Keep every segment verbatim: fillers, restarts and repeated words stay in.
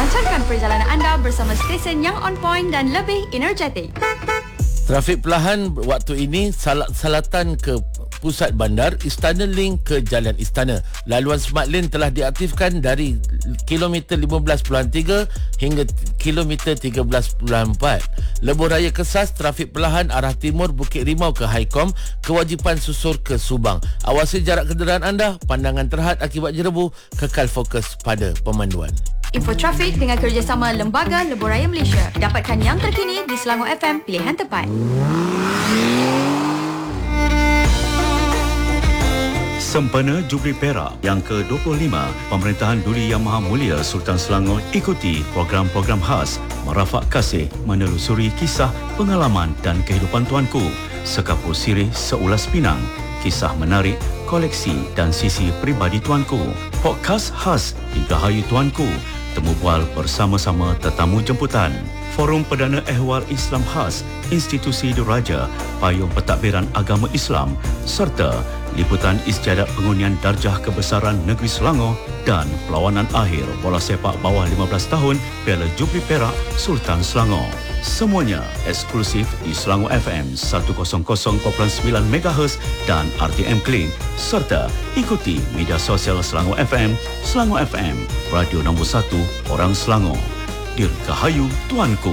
Lancarkan perjalanan anda bersama stesen yang on point dan lebih energetik. Trafik perlahan waktu ini salat-salatan ke pusat bandar, Istana Link ke Jalan Istana. Laluan Smart Lane telah diaktifkan dari kilometer lima belas perpuluhan tiga hingga kilometer tiga belas perpuluhan empat. Lebuh Raya Kesas, trafik perlahan arah timur Bukit Rimau ke Haikom, kewajipan susur ke Subang. Awasi jarak kenderaan anda, pandangan terhad akibat jerebu, kekal fokus pada pemanduan. Info trafik dengan kerjasama Lembaga Lebuh Raya Malaysia. Dapatkan yang terkini di Selangor F M, pilihan tepat. Sempena Jubli Perak yang ke dua puluh lima Pemerintahan Duli Yang Maha Mulia Sultan Selangor, ikuti program-program khas merafak kasih, menelusuri kisah, pengalaman dan kehidupan tuanku, sekapur sirih seulas pinang, kisah menarik, koleksi dan sisi peribadi tuanku, podcast khas Dirgahayu Tuanku, temu bual bersama-sama tetamu jemputan, Forum Perdana Ehwal Islam Khas Institusi Diraja, Payung Pentadbiran Agama Islam, serta liputan istiadat pengundian darjah kebesaran negeri Selangor dan perlawanan akhir bola sepak bawah lima belas tahun Piala Jubli Perak Sultan Selangor. Semuanya eksklusif di Selangor F M seratus perpuluhan sembilan megahertz dan R T M Kling, serta ikuti media sosial Selangor F M, Selangor F M, radio nombor satu orang Selangor. Dirgahayu Tuanku.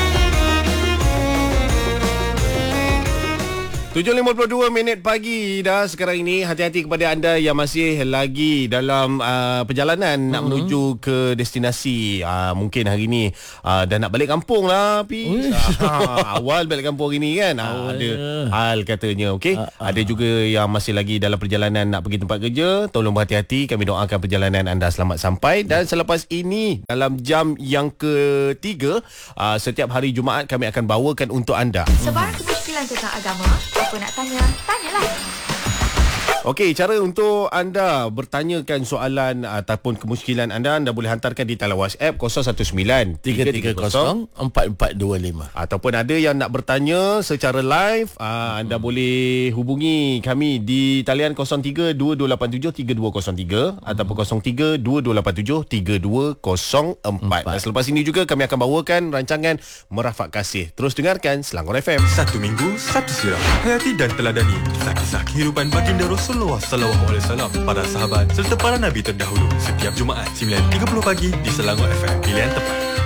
tujuh lima puluh dua minit pagi dah sekarang ini. Hati-hati kepada anda yang masih lagi dalam uh, perjalanan uh-huh. nak menuju ke destinasi. Uh, mungkin hari ni uh, dah nak balik kampung lah, Pi. uh, awal balik kampung hari ni kan. Uh, ada hal katanya, okey. Uh, uh. Ada juga yang masih lagi dalam perjalanan nak pergi tempat kerja. Tolong berhati-hati. Kami doakan perjalanan anda selamat sampai. Dan selepas ini, dalam jam yang ketiga, uh, setiap hari Jumaat kami akan bawakan untuk anda Sebarang kemusykilan tentang agama. Apa nak tanya? Tanyalah. Okey, cara untuk anda bertanyakan soalan ataupun kemusykilan anda, anda boleh hantarkan di talian WhatsApp kosong satu sembilan tiga tiga kosong empat empat dua lima. Ataupun ada yang nak bertanya secara live, aa, anda hmm. boleh hubungi kami di talian kosong tiga dua dua lapan tujuh tiga dua kosong tiga hmm. ataupun kosong tiga dua dua lapan tujuh tiga dua kosong empat. Dan selepas ini juga kami akan bawakan rancangan Merafak Kasih. Terus dengarkan Selangor F M. Satu minggu, satu sirah. Hayati dan teladani kisah-kisah kehidupan baginda Rasulullah sallallahu alaihi wasallam, para sahabat serta para nabi terdahulu, setiap Jumaat sembilan tiga puluh pagi di Selangor F M, pilihan tepat.